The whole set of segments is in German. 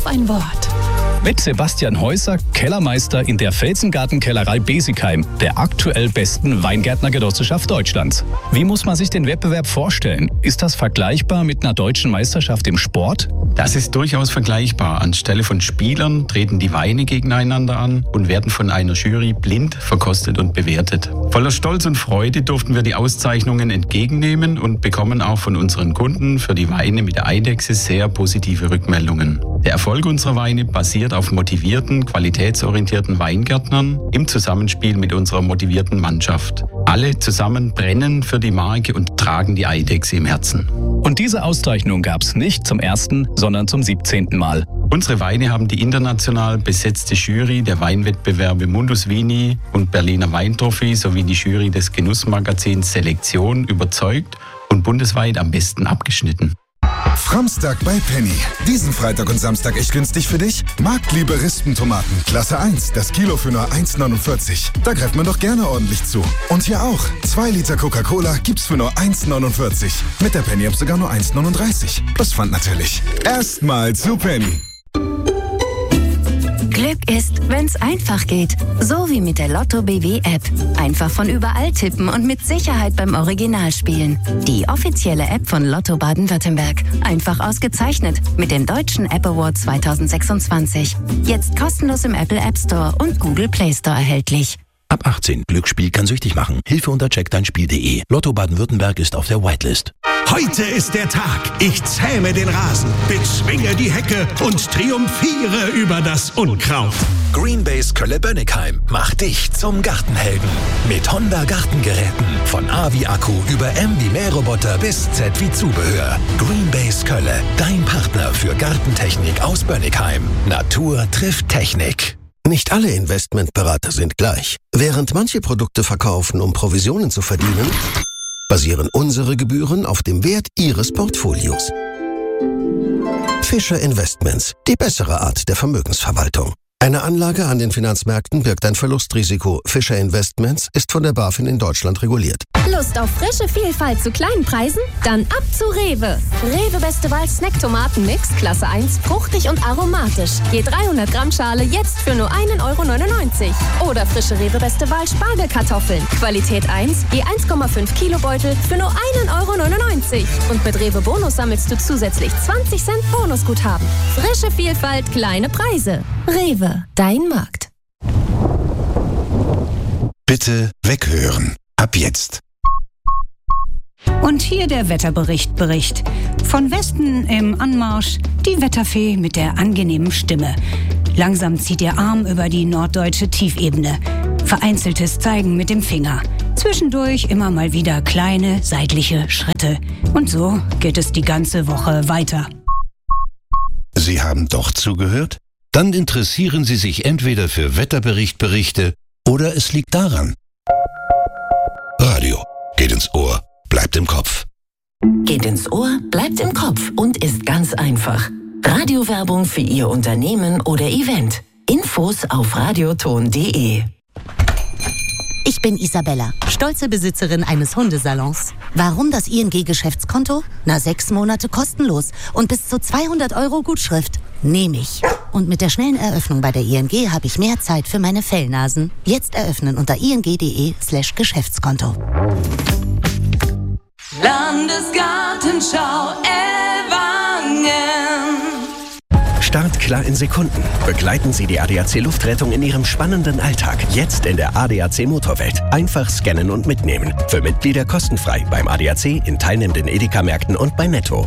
ein Wort. Mit Sebastian Häuser, Kellermeister in der Felsengartenkellerei Besigheim, der aktuell besten Weingärtnergenossenschaft Deutschlands. Wie muss man sich den Wettbewerb vorstellen? Ist das vergleichbar mit einer deutschen Meisterschaft im Sport? Das ist durchaus vergleichbar. Anstelle von Spielern treten die Weine gegeneinander an und werden von einer Jury blind verkostet und bewertet. Voller Stolz und Freude durften wir die Auszeichnungen entgegennehmen und bekommen auch von unseren Kunden für die Weine mit der Eidechse sehr positive Rückmeldungen. Der Erfolg unserer Weine basiert auf motivierten, qualitätsorientierten Weingärtnern im Zusammenspiel mit unserer motivierten Mannschaft. Alle zusammen brennen für die Marke und tragen die Eidechse im Herzen. Und diese Auszeichnung gab es nicht zum ersten, sondern zum 17. Mal. Unsere Weine haben die international besetzte Jury der Weinwettbewerbe Mundus Vini und Berliner Weintrophy sowie die Jury des Genussmagazins Selektion überzeugt und bundesweit am besten abgeschnitten. Framstag bei Penny. Diesen Freitag und Samstag echt günstig für dich? Marktliebe Rispentomaten, Klasse 1, das Kilo für nur 1,49. Da greift man doch gerne ordentlich zu. Und hier auch, 2 Liter Coca-Cola gibt's für nur 1,49. Mit der Penny-App sogar nur 1,39. Plus Pfand natürlich. Erstmal zu Penny. Glück ist, wenn's einfach geht. So wie mit der Lotto BW-App. Einfach von überall tippen und mit Sicherheit beim Original spielen. Die offizielle App von Lotto Baden-Württemberg. Einfach ausgezeichnet mit dem Deutschen App Award 2026. Jetzt kostenlos im Apple App Store und Google Play Store erhältlich. Ab 18. Glücksspiel kann süchtig machen. Hilfe unter checkdeinspiel.de. Lotto Baden-Württemberg ist auf der Whitelist. Heute ist der Tag. Ich zähme den Rasen, bezwinge die Hecke und triumphiere über das Unkraut. Greenbase Kölle-Bönnigheim macht dich zum Gartenhelden. Mit Honda Gartengeräten. Von A wie Akku über M wie Mähroboter bis Z wie Zubehör. Greenbase Kölle, dein Partner für Gartentechnik aus Bönnigheim. Natur trifft Technik. Nicht alle Investmentberater sind gleich. Während manche Produkte verkaufen, um Provisionen zu verdienen, basieren unsere Gebühren auf dem Wert Ihres Portfolios. Fischer Investments, die bessere Art der Vermögensverwaltung. Eine Anlage an den Finanzmärkten birgt ein Verlustrisiko. Fischer Investments ist von der BaFin in Deutschland reguliert. Lust auf frische Vielfalt zu kleinen Preisen? Dann ab zu Rewe. Rewe Beste Wahl Snack-Tomaten-Mix, Klasse 1, fruchtig und aromatisch. Je 300 Gramm Schale jetzt für nur 1,99 €. Oder frische Rewe Beste Wahl Spargelkartoffeln. Qualität 1, je 1,5 Kilo Beutel für nur 1,99 €. Und mit Rewe Bonus sammelst du zusätzlich 20 Cent Bonusguthaben. Frische Vielfalt, kleine Preise. Rewe, dein Markt. Bitte weghören. Ab jetzt. Und hier der Wetterbericht. Von Westen im Anmarsch die Wetterfee mit der angenehmen Stimme. Langsam zieht ihr Arm über die norddeutsche Tiefebene. Vereinzeltes Zeigen mit dem Finger. Zwischendurch immer mal wieder kleine seitliche Schritte. Und so geht es die ganze Woche weiter. Sie haben doch zugehört? Dann interessieren Sie sich entweder für Wetterberichte oder es liegt daran. Radio. Geht ins Ohr, bleibt im Kopf. Geht ins Ohr, bleibt im Kopf und ist ganz einfach. Radiowerbung für Ihr Unternehmen oder Event. Infos auf radioton.de. Ich bin Isabella, stolze Besitzerin eines Hundesalons. Warum das ING-Geschäftskonto? 6 Monate kostenlos und bis zu 200 € Gutschrift. Nehme ich. Und mit der schnellen Eröffnung bei der ING habe ich mehr Zeit für meine Fellnasen. Jetzt eröffnen unter ing.de/Geschäftskonto. Landesgartenschau Ellwangen. Startklar in Sekunden. Begleiten Sie die ADAC Luftrettung in Ihrem spannenden Alltag. Jetzt in der ADAC Motorwelt. Einfach scannen und mitnehmen. Für Mitglieder kostenfrei beim ADAC, in teilnehmenden Edeka-Märkten und bei Netto.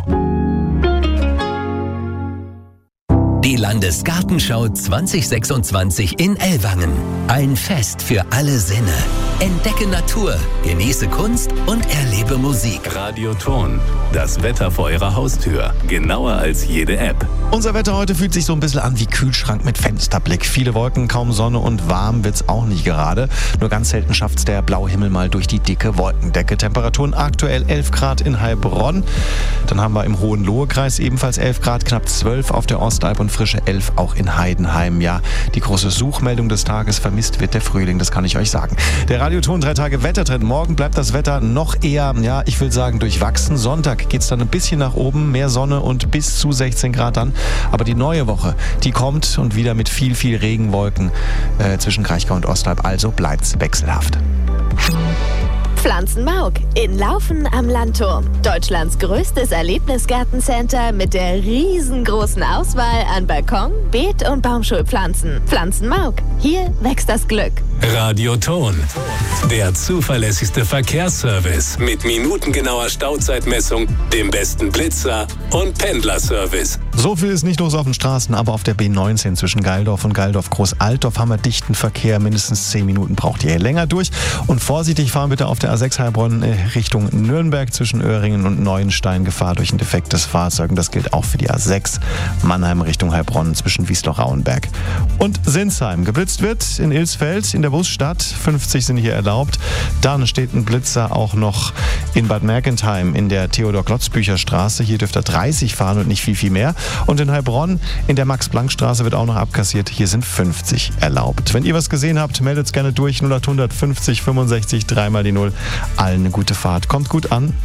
Die Landesgartenschau 2026 in Ellwangen. Ein Fest für alle Sinne. Entdecke Natur, genieße Kunst und erlebe Musik. Radioton, das Wetter vor Ihrer Haustür. Genauer als jede App. Unser Wetter heute fühlt sich so ein bisschen an wie Kühlschrank mit Fensterblick. Viele Wolken, kaum Sonne und warm wird's auch nicht gerade. Nur ganz selten schafft's der blaue Himmel mal durch die dicke Wolkendecke. Temperaturen aktuell 11 Grad in Heilbronn. Dann haben wir im Hohenlohe-Kreis ebenfalls 11 Grad, knapp 12 auf der Ostalb und frische 11 auch in Heidenheim. Ja, die große Suchmeldung des Tages: vermisst wird der Frühling, das kann ich euch sagen. Der Radioton 3 Tage Wettertrend. Morgen bleibt das Wetter noch eher, ja, ich will sagen, durchwachsen. Sonntag geht's dann ein bisschen nach oben, mehr Sonne und bis zu 16 Grad dann. Aber die neue Woche, die kommt und wieder mit viel, viel Regenwolken zwischen Kraichgau und Ostalb. Also bleibt's wechselhaft. Pflanzenmauk in Laufen am Landturm. Deutschlands größtes Erlebnisgartencenter mit der riesengroßen Auswahl an Balkon-, Beet- und Baumschulpflanzen. Pflanzenmauk, hier wächst das Glück. Radioton, der zuverlässigste Verkehrsservice mit minutengenauer Stauzeitmessung, dem besten Blitzer und Pendlerservice. So viel ist nicht los auf den Straßen, aber auf der B19 zwischen Geildorf und Geildorf-Groß-Altdorf haben wir dichten Verkehr. Mindestens 10 Minuten braucht ihr hier länger durch. Und vorsichtig fahren bitte auf der A6 Heilbronn Richtung Nürnberg zwischen Öhringen und Neuenstein. Gefahr durch ein defektes Fahrzeug. Und das gilt auch für die A6 Mannheim Richtung Heilbronn zwischen Wiesloch-Rauenberg und Sinsheim. Geblitzt wird in Ilsfeld in der Busstadt. 50 sind hier erlaubt. Dann steht ein Blitzer auch noch in Bad Mergentheim in der Theodor-Klotzbücher-Straße. Hier dürft ihr 30 fahren und nicht viel, viel mehr. Und in Heilbronn in der Max-Planck-Straße wird auch noch abkassiert. Hier sind 50 erlaubt. Wenn ihr was gesehen habt, meldet es gerne durch. 0800 50 65 3 mal die 0. Allen eine gute Fahrt. Kommt gut an.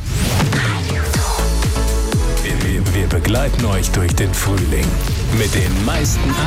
Wir begleiten euch durch den Frühling mit den meisten